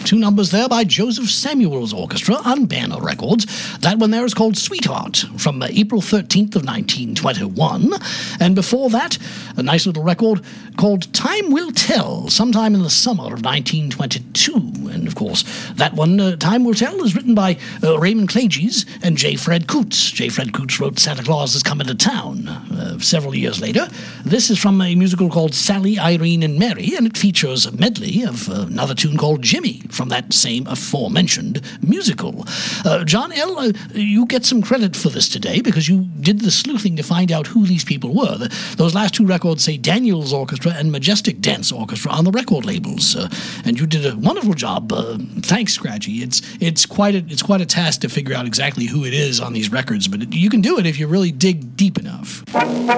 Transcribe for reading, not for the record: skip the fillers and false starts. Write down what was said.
two numbers there by Joseph Samuel's Orchestra on Banner Records. That one there is called Sweetheart from April 13th of 1921. And before that, a nice little record called Time Will Tell, sometime in the summer of 1922. And of course, that one, Time Will Tell, is written by Raymond Klages and J. Fred Coots. J. Fred Coots wrote Santa Claus Has Come Into Town several years later. This is from a musical called Sally, Irene, and Mary, and it features a medley of another tune called Jimmy from that same aforementioned musical. John L., you get some credit for this today because you did the sleuthing to find out who these people were. Those last two records say Daniel's Orchestra and Majestic Dance Orchestra on the record labels, and you did a wonderful job. Thanks, Scratchy. It's quite a task to figure out exactly who it is on these records, but you can do it if you really dig deep enough.